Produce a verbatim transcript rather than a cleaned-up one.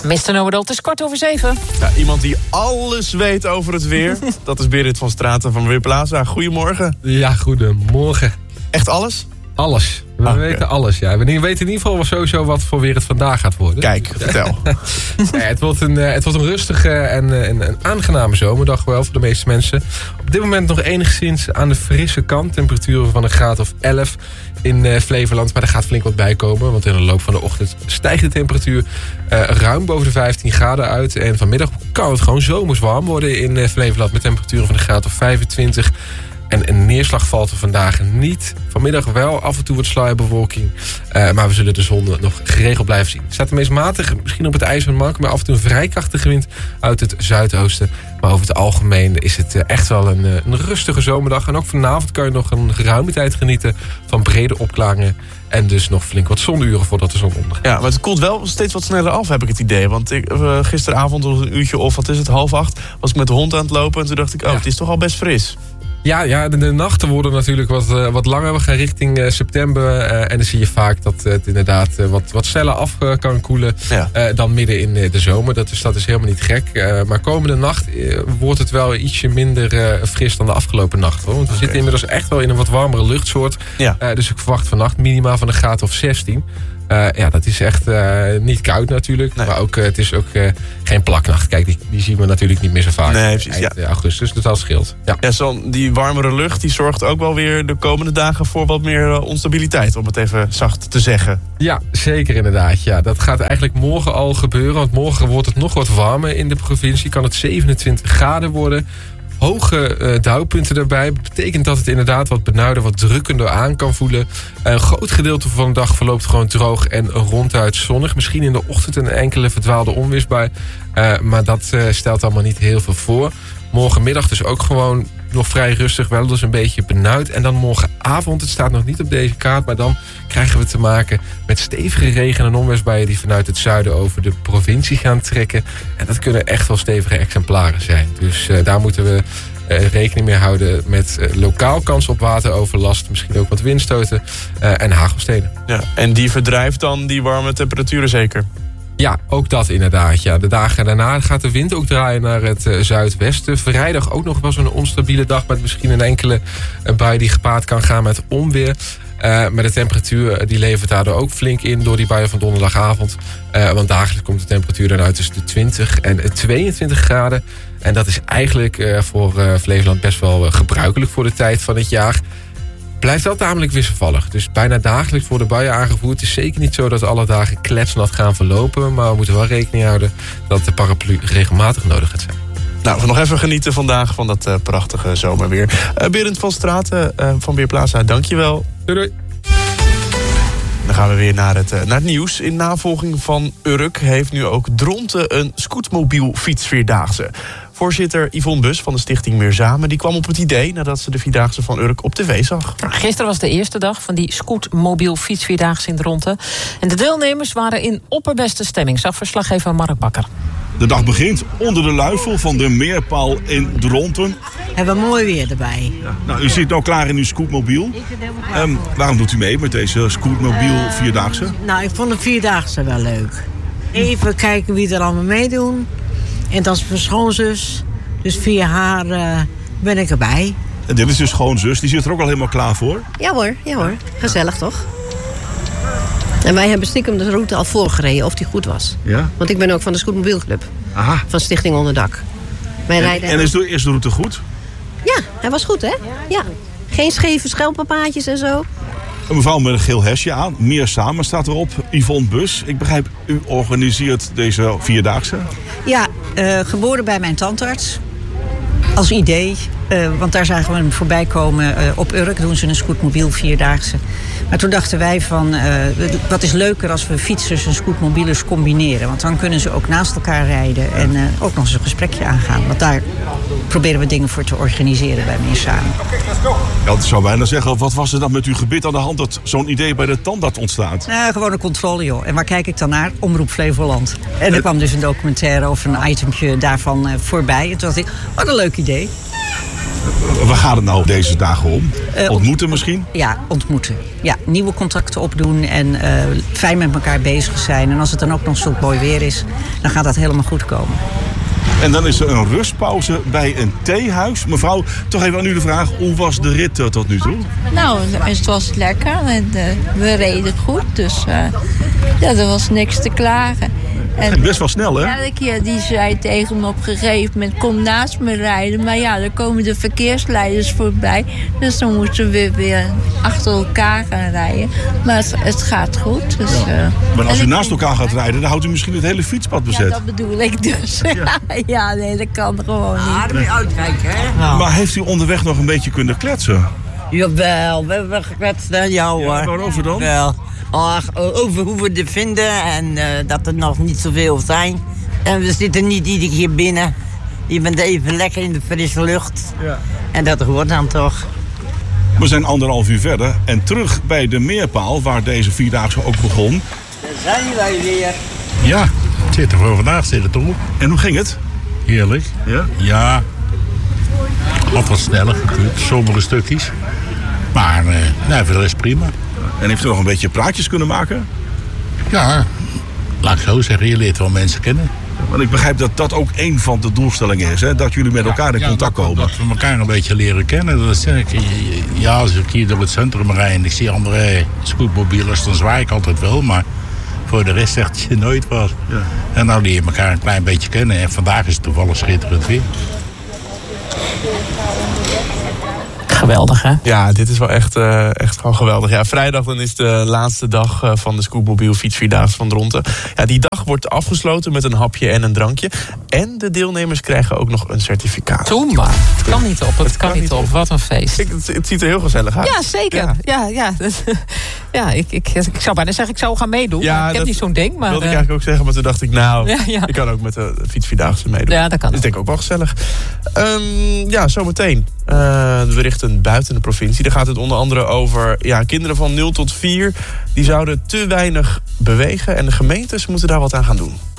mister Nobel, het is kwart over zeven. Ja, iemand die alles weet over het weer. Dat is Berit van Straten van Weerplaza. Goedemorgen. Ja, goedemorgen. Echt alles? Alles. We Ah, weten okay. alles, ja. We weten in ieder geval sowieso wat voor weer het vandaag gaat worden. Kijk, vertel. ja, het, wordt een, het wordt een rustige en een, een aangename zomerdag wel voor de meeste mensen. Op dit moment nog enigszins aan de frisse kant. Temperaturen van een graad of elf in uh, Flevoland. Maar er gaat flink wat bij komen. Want in de loop van de ochtend stijgt de temperatuur uh, ruim boven de vijftien graden uit. En vanmiddag kan het gewoon zomers warm worden in uh, Flevoland. Met temperaturen van een graad of vijfentwintig. En een neerslag valt er vandaag niet. Vanmiddag wel af en toe wat sluierbewolking. Uh, maar we zullen de zon nog geregeld blijven zien. Het staat de meest matig, misschien op het IJsselmark, maar af en toe een vrij krachtige wind uit het zuidoosten. Maar over het algemeen is het uh, echt wel een, uh, een rustige zomerdag. En ook vanavond kan je nog een geruime tijd genieten van brede opklaringen. En dus nog flink wat zonuren voordat de zon ondergaat. Ja, maar het koelt wel steeds wat sneller af, heb ik het idee. Want ik, uh, gisteravond om een uurtje of, wat is het, half acht... was ik met de hond aan het lopen en toen dacht ik, oh, ja. Het is toch al best fris. Ja, ja de, de nachten worden natuurlijk wat, uh, wat langer. We gaan richting uh, september. Uh, en dan zie je vaak dat uh, het inderdaad uh, wat, wat sneller af uh, kan koelen. Ja. Uh, dan midden in uh, de zomer. Dat is, dat is helemaal niet gek. Uh, maar komende nacht uh, wordt het wel ietsje minder uh, fris dan de afgelopen nacht. Hoor. Want we okay. zitten inmiddels echt wel in een wat warmere luchtsoort. Ja. Uh, dus ik verwacht vannacht minima van een graad of zestien. Uh, ja, dat is echt uh, niet koud natuurlijk. Nee. Maar ook, uh, het is ook uh, geen plaknacht. Kijk, die, die zien we natuurlijk niet meer zo vaak. Nee, precies, eind ja. augustus, dus dat scheelt. Ja. Ja, zo, die warmere lucht die zorgt ook wel weer de komende dagen voor wat meer uh, onstabiliteit. Om het even zacht te zeggen. Ja, zeker inderdaad. Ja, dat gaat eigenlijk morgen al gebeuren. Want morgen wordt het nog wat warmer in de provincie. Kan het zevenentwintig graden worden. Hoge uh, dauwpunten daarbij. Dat betekent dat het inderdaad wat benauwder, wat drukkender aan kan voelen. Een groot gedeelte van de dag verloopt gewoon droog en ronduit zonnig. Misschien in de ochtend een enkele verdwaalde onweersbui. Uh, maar dat uh, stelt allemaal niet heel veel voor. Morgenmiddag dus ook gewoon nog vrij rustig, wel dus een beetje benauwd. En dan morgenavond, het staat nog niet op deze kaart, maar dan krijgen we te maken met stevige regen- en onweersbuien die vanuit het zuiden over de provincie gaan trekken. En dat kunnen echt wel stevige exemplaren zijn. Dus uh, daar moeten we uh, rekening mee houden met uh, lokaal kans op wateroverlast, misschien ook wat windstoten uh, en hagelstenen. Ja, en die verdrijft dan die warme temperaturen zeker? Ja, ook dat inderdaad. Ja. De dagen daarna gaat de wind ook draaien naar het uh, zuidwesten. Vrijdag ook nog wel zo'n onstabiele dag met misschien een enkele uh, bui die gepaard kan gaan met onweer. Uh, maar de temperatuur die levert daardoor ook flink in door die buien van donderdagavond. Uh, want dagelijks komt de temperatuur dan uit tussen de twintig en tweeëntwintig graden. En dat is eigenlijk uh, voor uh, Flevoland best wel uh, gebruikelijk voor de tijd van het jaar. Blijft wel tamelijk wisselvallig. Dus bijna dagelijks worden buien aangevoerd. Het is zeker niet zo dat alle dagen kletsnat gaan verlopen. Maar we moeten wel rekening houden dat de paraplu regelmatig nodig gaat zijn. Nou, we nog even genieten vandaag van dat uh, prachtige zomerweer. Uh, Berend van Straten uh, van Weerplaza, dankjewel. Doei doei. Dan gaan we weer naar het, uh, naar het nieuws. In navolging van Urk heeft nu ook Dronten een scootmobiel fietsvierdaagse. Voorzitter Yvonne Bus van de stichting Meer Samen die kwam op het idee nadat ze de Vierdaagse van Urk op tv zag. Gisteren was de eerste dag van die scootmobiel fietsvierdaagse in Dronten. En de deelnemers waren in opperbeste stemming, zag verslaggever Mark Bakker. De dag begint onder de luifel van de Meerpaal in Dronten. Hebben we mooi weer erbij. Ja, nou, u zit nou klaar in uw scootmobiel. Um, waarom doet u mee met deze scootmobiel uh, Vierdaagse? Nou, ik vond de Vierdaagse wel leuk. Even kijken wie er allemaal meedoen. En dat is mijn schoonzus. Dus via haar uh, ben ik erbij. En dit is dus schoonzus. Die zit er ook al helemaal klaar voor? Ja hoor, ja hoor. Gezellig toch? En wij hebben stiekem de route al voorgereden of die goed was. Ja? Want ik ben ook van de Scootmobielclub. Aha. Van Stichting Onderdak. Wij en rijden en is de eerste route goed? Ja, hij was goed hè? Ja. Geen scheve schelpapaadjes en zo. Een mevrouw met een geel hesje aan. Meer Samen staat erop. Yvonne Bus. Ik begrijp, u organiseert deze Vierdaagse. Ja, uh, geboren bij mijn tandarts. Als idee. Uh, want daar zagen we hem voorbij komen. Uh, op Urk doen ze een scootmobiel Vierdaagse. Maar toen dachten wij van, uh, wat is leuker als we fietsers en scootmobielers combineren. Want dan kunnen ze ook naast elkaar rijden en uh, ook nog eens een gesprekje aangaan. Want daar proberen we dingen voor te organiseren bij Meer Samen. Ja, dat zou bijna zeggen, wat was er dan met uw gebit aan de hand dat zo'n idee bij de tandarts ontstaat? Nou, gewoon een controle joh. En waar kijk ik dan naar? Omroep Flevoland. En er kwam dus een documentaire of een itempje daarvan uh, voorbij. En toen dacht ik, wat een leuk idee. Waar gaat het nou deze dagen om? Uh, ontmoeten misschien? Ja, ontmoeten. Ja, nieuwe contacten opdoen en uh, fijn met elkaar bezig zijn. En als het dan ook nog zo mooi weer is, dan gaat dat helemaal goed komen. En dan is er een rustpauze bij een theehuis. Mevrouw, toch even aan u de vraag, hoe was de rit uh, tot nu toe? Nou, het was lekker en uh, we reden goed. Dus uh, ja, er was niks te klagen. En best wel snel, hè? Elke keer die zei tegen me op een gegeven moment, kom naast me rijden. Maar ja, dan komen de verkeersleiders voorbij. Dus dan moeten we weer achter elkaar gaan rijden. Maar het, het gaat goed. Dus, ja. uh, maar als u naast elkaar gaat rijden, dan houdt u misschien het hele fietspad bezet. Ja, dat bedoel ik dus. Ja, ja nee, dat kan gewoon niet. Ah, dan moet je uitkijken, hè? Nou. Maar heeft u onderweg nog een beetje kunnen kletsen? Jawel, we hebben gekletst naar jou, hoor. Ja, waarover dan? Wel. Ach, over hoe we het vinden en uh, dat er nog niet zoveel zijn. En we zitten niet iedere keer binnen. Je bent even lekker in de frisse lucht. Ja. En dat hoort dan toch. We zijn anderhalf uur verder en terug bij de Meerpaal, waar deze Vierdaagse ook begon. Daar zijn wij weer. Ja, het zit er voor vandaag zit het op. En hoe ging het? Heerlijk. Ja? Ja. Wat wat sneller natuurlijk, sommige stukjes. Maar uh, nee, voor de rest prima. En heeft u nog een beetje praatjes kunnen maken? Ja, laat ik zo zeggen, je leert wel mensen kennen. Want ik begrijp dat dat ook een van de doelstellingen is, hè? Dat jullie met elkaar in ja, contact dat, komen. Dat we elkaar een beetje leren kennen. Dat is, ja, als ik hier door het centrum rijd en ik zie andere scootmobielers, dan zwaai ik altijd wel. Maar voor de rest zegt je nooit wat. Ja. En nou leer je elkaar een klein beetje kennen. En vandaag is het toevallig schitterend weer. Geweldig, hè? Ja, dit is wel echt, uh, echt gewoon geweldig. Ja, vrijdag dan is de laatste dag uh, van de Scootmobiel Fietsvierdaagse van Dronten. Ja, die dag wordt afgesloten met een hapje en een drankje. En de deelnemers krijgen ook nog een certificaat. Doe maar. Het kan niet op. Het, het kan, kan niet op. op. Wat een feest. Ik, het, het ziet er heel gezellig uit. Ja, zeker. Ja, ja. ja. ja ik, ik, ik zou bijna zeggen, ik zou gaan meedoen. Ja, ik heb niet zo'n ding. Maar wilde uh... ik eigenlijk ook zeggen, maar toen dacht ik, nou, ja, ja. ik kan ook met de Fietsvierdaagse meedoen. Ja, dat kan. Dus ik denk ook wel gezellig. Um, ja, zometeen. Uh, de berichten buiten de provincie. Daar gaat het onder andere over ja, kinderen van nul tot vier. Die zouden te weinig bewegen en de gemeentes moeten daar wat aan gaan doen.